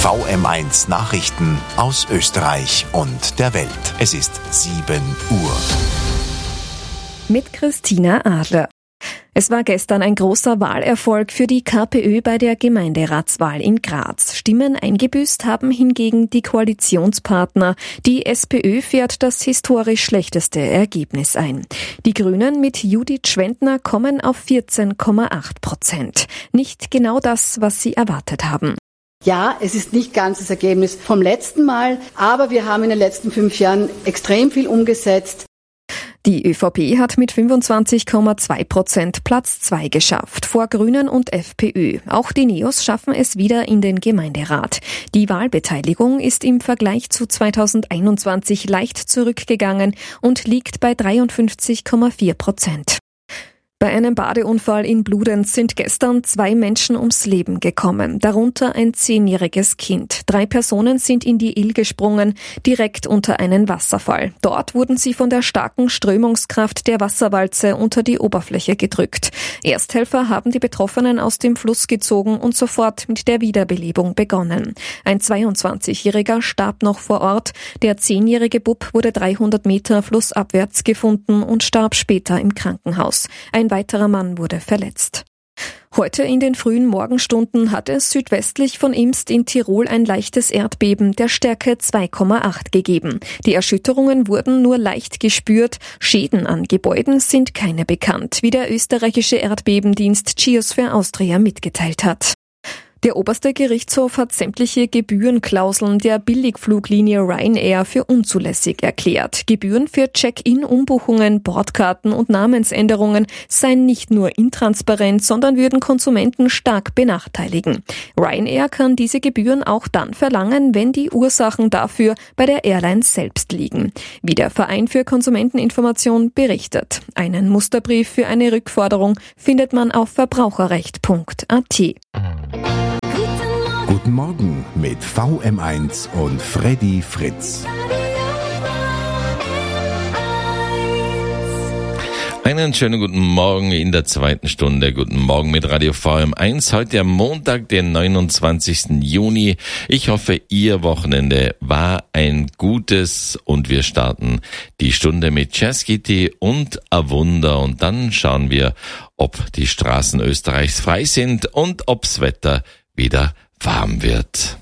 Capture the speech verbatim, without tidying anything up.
V M eins Nachrichten aus Österreich und der Welt. Es ist sieben Uhr. Mit Christina Adler. Es war gestern ein großer Wahlerfolg für die KPÖ bei der Gemeinderatswahl in Graz. Stimmen eingebüßt haben hingegen die Koalitionspartner. Die SPÖ fährt das historisch schlechteste Ergebnis ein. Die Grünen mit Judith Schwendner kommen auf vierzehn Komma acht Prozent. Nicht genau das, was sie erwartet haben. Ja, es ist nicht ganz das Ergebnis vom letzten Mal, aber wir haben in den letzten fünf Jahren extrem viel umgesetzt. Die ÖVP hat mit fünfundzwanzig Komma zwei Prozent Platz zwei geschafft, vor Grünen und FPÖ. Auch die Neos schaffen es wieder in den Gemeinderat. Die Wahlbeteiligung ist im Vergleich zu zweitausendeinundzwanzig leicht zurückgegangen und liegt bei dreiundfünfzig Komma vier Prozent. Bei einem Badeunfall in Bludenz sind gestern zwei Menschen ums Leben gekommen, darunter ein zehnjähriges Kind. Drei Personen sind in die Ill gesprungen, direkt unter einen Wasserfall. Dort wurden sie von der starken Strömungskraft der Wasserwalze unter die Oberfläche gedrückt. Ersthelfer haben die Betroffenen aus dem Fluss gezogen und sofort mit der Wiederbelebung begonnen. Ein zweiundzwanzigjähriger starb noch vor Ort. Der zehnjährige Bub wurde dreihundert Meter flussabwärts gefunden und starb später im Krankenhaus. Ein weiterer Mann wurde verletzt. Heute in den frühen Morgenstunden hat es südwestlich von Imst in Tirol ein leichtes Erdbeben der Stärke zwei Komma acht gegeben. Die Erschütterungen wurden nur leicht gespürt. Schäden an Gebäuden sind keine bekannt, wie der österreichische Erdbebendienst Geosphere Austria mitgeteilt hat. Der oberste Gerichtshof hat sämtliche Gebührenklauseln der Billigfluglinie Ryanair für unzulässig erklärt. Gebühren für Check-in-Umbuchungen, Bordkarten und Namensänderungen seien nicht nur intransparent, sondern würden Konsumenten stark benachteiligen. Ryanair kann diese Gebühren auch dann verlangen, wenn die Ursachen dafür bei der Airline selbst liegen. Wie der Verein für Konsumenteninformation berichtet. Einen Musterbrief für eine Rückforderung findet man auf verbraucherrecht punkt a t. Guten Morgen mit V M eins und Freddy Fritz. Einen schönen guten Morgen in der zweiten Stunde. Guten Morgen mit Radio V M eins. Heute am Montag, den neunundzwanzigsten Juni. Ich hoffe, Ihr Wochenende war ein gutes und wir starten die Stunde mit Jazz Kitty und A Wunder. Und dann schauen wir, ob die Straßen Österreichs frei sind und ob's Wetter wieder warm wird.